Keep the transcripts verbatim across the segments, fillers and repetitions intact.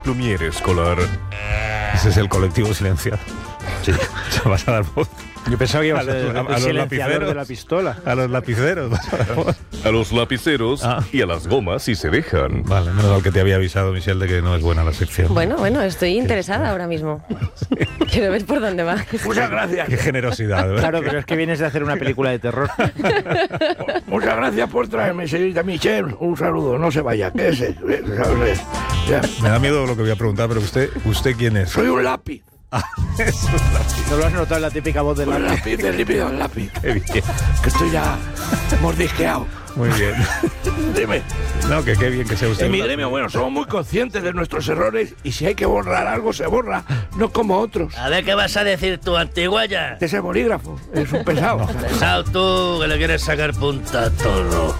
Plumier escolar. Ese es el colectivo silenciado. Sí. Se vas a dar voz. Yo pensaba que iba a A ser los- el, a- a el los silenciador lapiceros. de la pistola. A los lapiceros. vas a dar voz. A los lapiceros Ah. y a las gomas si se dejan. Vale, menos mal que te había avisado, Michelle, de que no es buena la sección. Bueno, bueno, estoy interesada ahora mismo. Quiero ver por dónde va. Muchas gracias. Qué generosidad, ¿verdad? Claro, pero es que vienes de hacer una película de terror. Muchas gracias por traerme, señorita Michelle. Un saludo, no se vaya, quédese. Ya. Me da miedo lo que voy a preguntar, pero usted, ¿usted quién es? Soy un lápiz. Es un lápiz. ¿No lo has notado en la típica voz de Un la... lápiz de lípido al lápiz. Qué bien. Que estoy ya mordisqueado. Muy bien. Dime. No, que qué bien que sea usted. En mi un gremio, lápiz. bueno, somos muy conscientes de nuestros errores y si hay que borrar algo, se borra, no como otros. A ver qué vas a decir tú, antiguaya. Ese bolígrafo es un pesado. Pensado tú que le quieres sacar punta a todo.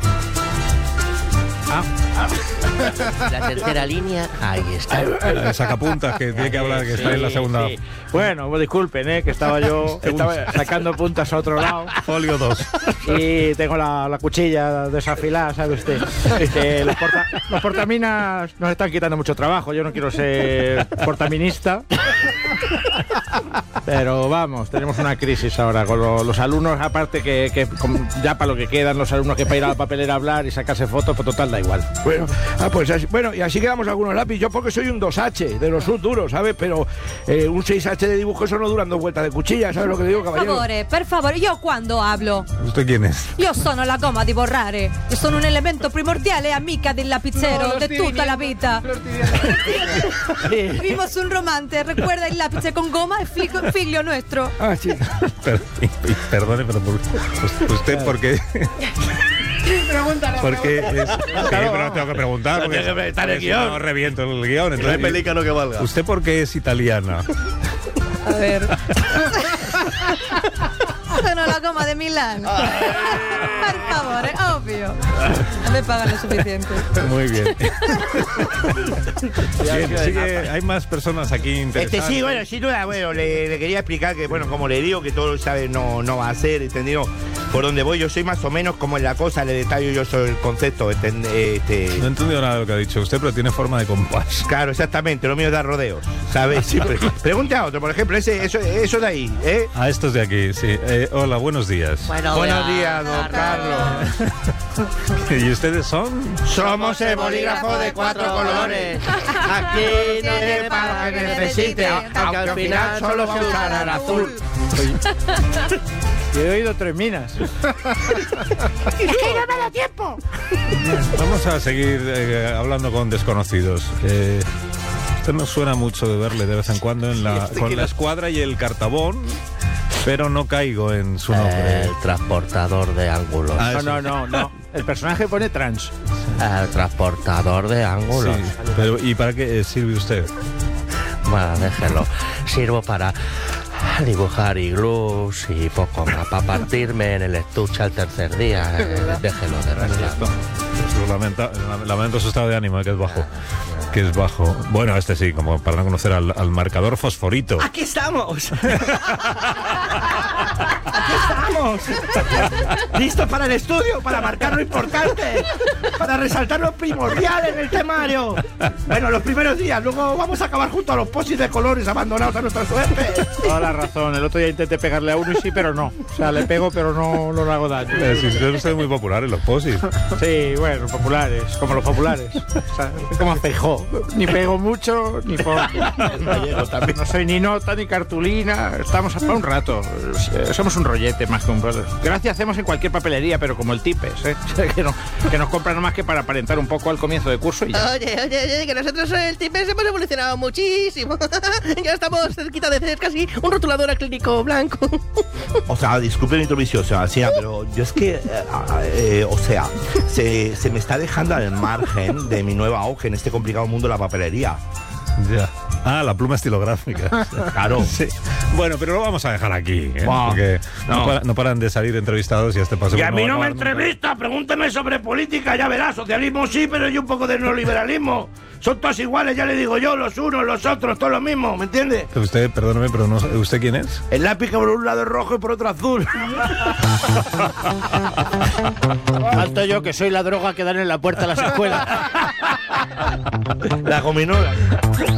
La tercera línea, ahí está. Eh, Sacapuntas, que tiene que hablar, que está en la Sí, segunda. sí. Bueno, pues disculpen, ¿eh? Que estaba yo estaba sacando puntas a otro lado Folio dos. y tengo la, la cuchilla desafilada, ¿sabe usted? Que los, porta- los portaminas nos están quitando mucho trabajo. Yo no quiero ser portaminista. Pero vamos, tenemos una crisis ahora con lo- los alumnos, aparte que, que con- ya para lo que quedan los alumnos que para ir a la papelera a hablar y sacarse fotos, pues total da igual. Bueno, ah, pues así, bueno, y así quedamos algunos lápiz. Yo porque soy un dos hache, de los subduros, ¿sabes? Pero eh, un seis hache de dibujo, eso no duran dos vueltas de cuchilla, ¿sabes lo que digo, Per caballero? favore, per favore, io quando hablo? ¿Usted quién es? Io sono la gomma di borrare. Io sono un elemento primordiale e amica del lapicero de tutta la vita. Vivimos un romance, recuerda il lápice con goma e figlio, figlio nuestro. Ah, sí. Per- y- y perdone, pero por- us- ¿usted por qué? Porque es, sí, pero no tengo que preguntar porque Tiene que estar el si guión. no reviento el guión. No hay Entonces, pelícano que valga. ¿usted por qué es italiana? A ver. Sono la goma de Milán. Per favore, ovvio. A me pagan lo suficiente. Muy bien. Bien, sigue, hay más personas aquí interesantes. Este sí, bueno, sin duda, bueno, le, le quería explicar que, bueno, como le digo, que todo sabe no, no va a ser, ¿entendido? Por donde voy, yo soy más o menos como en la cosa, le detallo yo soy el concepto, ¿entend- este... No he entendido nada de lo que ha dicho usted, pero tiene forma de compás. Claro, exactamente, lo mío es dar rodeos, ¿sabes? Siempre. Pregunte a otro, por ejemplo, ese, eso, eso de ahí, ¿eh? A estos de aquí, sí. Eh, hola, buenos días. Buenos días, don Carlos. ¿Y ustedes son? Somos el bolígrafo de cuatro colores. Aquí no tiene para lo que necesite, aunque al final solo se usará el azul. Y he oído tres minas. Vamos a seguir eh, hablando con desconocidos. Eh, usted nos suena mucho de verle de vez en cuando en la, con la escuadra y el cartabón, pero no caigo en su nombre. El transportador de ángulos. Ah, No, eso. no, no, no. El personaje pone trans. El transportador de ángulos. Sí, pero ¿y para qué eh, sirve usted? Bueno, déjelo. Sirvo para dibujar iglús y poco más. Para partirme en el estuche al tercer día. Eh, déjelo de verdad. Pues lo lamenta- lamento su estado de ánimo, eh, que es bajo. Que es bajo. Bueno, este sí, como para no conocer al, al marcador fosforito. ¡Aquí estamos! ¡Aquí estamos! ¡Listos para el estudio! ¡Para marcar lo importante! ¡Para resaltar lo primordial en el temario! Bueno, los primeros días, luego vamos a acabar junto a los posis de colores abandonados a nuestra suerte. Toda la razón. El otro día intenté pegarle a uno y sí, pero no. O sea, le pego, pero no, no le hago daño. Eh, sí, son ustedes muy populares los posis. Sí, bueno, populares, como los populares. O sea, como Feijó. Ni pego mucho, ni poco. No soy ni nota, ni cartulina. Estamos para un rato. Eh, Somos un rollete más que un brother. Gracias hacemos en cualquier papelería, pero como el Tipes, ¿eh? O sea, que, no, que nos compran nomás que para aparentar un poco al comienzo de curso y ya. Oye, oye, oye, que nosotros en el Tipes hemos evolucionado muchísimo. Ya estamos cerquita de ser casi un rotulador acrílico blanco. O sea, disculpe mi intromisión, señora, pero yo es que, eh, eh, o sea, se, se me está dejando al margen de mi nueva auge en este complicado mundo de la papelería. Ya. Ah, la pluma estilográfica. Claro. Sí. Bueno, pero lo vamos a dejar aquí, ¿eh? Wow. Porque no. No. para- no paran de salir entrevistados y a este paso. Y a mí no me va a acabar entrevista, pregúnteme sobre política, ya verá, socialismo sí, pero yo un poco de neoliberalismo. Son todos iguales, ya le digo yo, los unos, los otros, todo lo mismo, ¿me entiende? nunca. Usted, perdóneme, pero no, ¿usted quién es? El lápiz que por un lado es rojo y por otro azul. Falto yo, que soy la droga que dan en la puerta de las escuelas. La gominola.